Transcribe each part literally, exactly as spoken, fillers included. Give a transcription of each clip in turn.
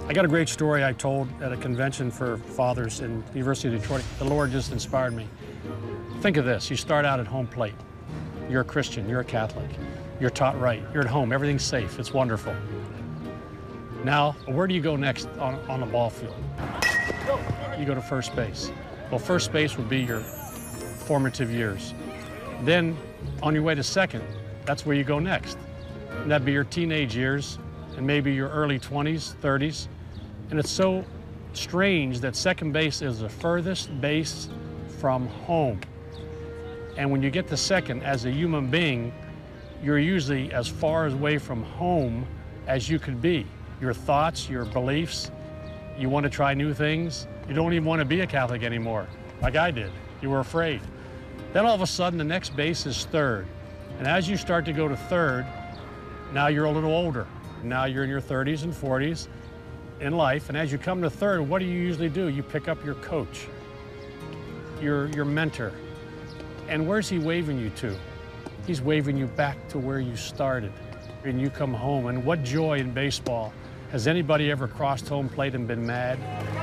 I got a great story I told at a convention for fathers in the University of Detroit. The Lord just inspired me. Think of this, you start out at home plate. You're a Christian, you're a Catholic. You're taught right, you're at home, everything's safe, it's wonderful. Now, where do you go next on, on the ball field? You go to first base. Well, first base would be your formative years. Then, on your way to second, that's where you go next. And that'd be your teenage years, and maybe your early twenties, thirties. And it's so strange that second base is the furthest base from home. And when you get to second, as a human being, you're usually as far away from home as you could be. Your thoughts, your beliefs, you want to try new things. You don't even want to be a Catholic anymore, like I did. You were afraid. Then all of a sudden, the next base is third. And as you start to go to third, now you're a little older. Now you're in your thirties and forties in life, and as you come to third, what do you usually do? You pick up your coach, your, your mentor. And where's he waving you to? He's waving you back to where you started. And you come home, and what joy in baseball. Has anybody ever crossed home plate and been mad?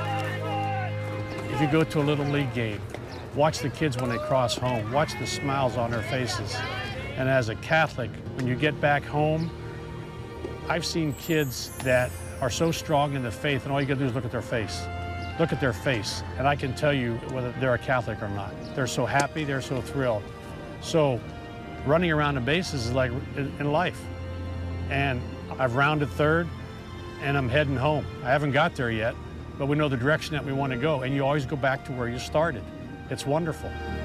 If you go to a little league game, watch the kids when they cross home, watch the smiles on their faces. And as a Catholic, when you get back home, I've seen kids that are so strong in the faith, and all you gotta do is look at their face. Look at their face, and I can tell you whether they're a Catholic or not. They're so happy, they're so thrilled. So running around the bases is like in life. And I've rounded third, and I'm heading home. I haven't got there yet, but we know the direction that we want to go, and you always go back to where you started. It's wonderful.